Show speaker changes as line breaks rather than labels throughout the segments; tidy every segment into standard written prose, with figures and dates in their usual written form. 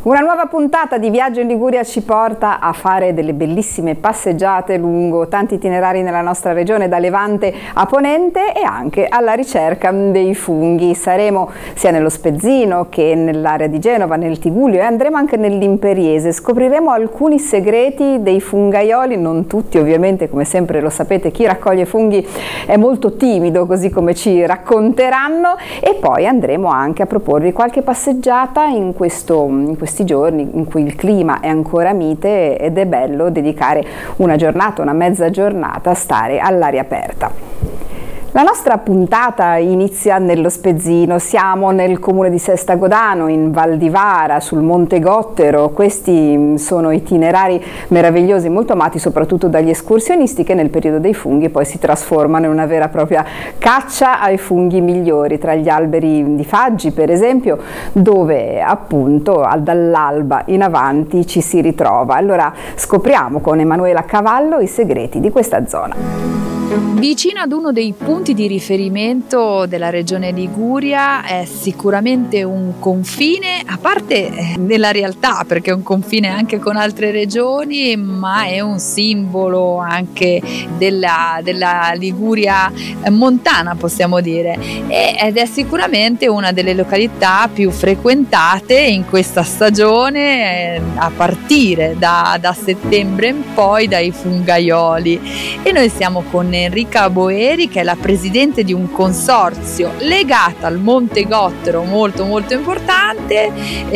Una nuova puntata di Viaggio in Liguria ci porta a fare delle bellissime passeggiate lungo tanti itinerari nella nostra regione, da Levante a Ponente, e anche alla ricerca dei funghi. Saremo sia nello Spezzino che nell'area di Genova, nel Tigullio, e andremo anche nell'Imperiese. Scopriremo alcuni segreti dei fungaioli, non tutti ovviamente, come sempre lo sapete, chi raccoglie funghi è molto timido, così come ci racconteranno, e poi andremo anche a proporvi qualche passeggiata in questi giorni in cui il clima è ancora mite ed è bello dedicare una giornata, una mezza giornata a stare all'aria aperta. La nostra puntata inizia nello Spezzino. Siamo nel comune di Sestagodano, in Val di Vara, sul Monte Gottero. Questi sono itinerari meravigliosi, molto amati soprattutto dagli escursionisti, che nel periodo dei funghi poi si trasformano in una vera e propria caccia ai funghi migliori, tra gli alberi di Faggi per esempio, dove appunto dall'alba in avanti ci si ritrova. Allora scopriamo con Emanuela Cavallo i segreti di questa zona.
Vicino ad uno dei punti di riferimento della regione Liguria è sicuramente un confine, a parte nella realtà, perché è un confine anche con altre regioni, ma è un simbolo anche della Liguria montana, possiamo dire, ed è sicuramente una delle località più frequentate in questa stagione, a partire da settembre in poi, dai fungaioli. E noi siamo con Enrica Boeri, che è la presidente di un consorzio legata al Monte Gottero molto importante,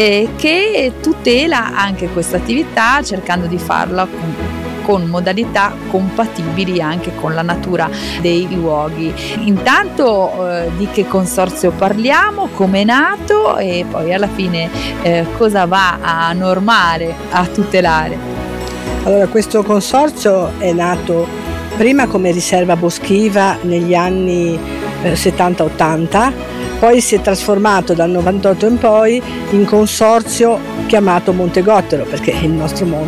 che tutela anche questa attività, cercando di farla con modalità compatibili anche con la natura dei luoghi. Intanto di che consorzio parliamo, come è nato e poi alla fine cosa va a normare, a tutelare?
Allora, questo consorzio è nato prima come riserva boschiva negli anni 70-80, poi si è trasformato dal 98 in poi in consorzio chiamato Monte Gottero, perché il nostro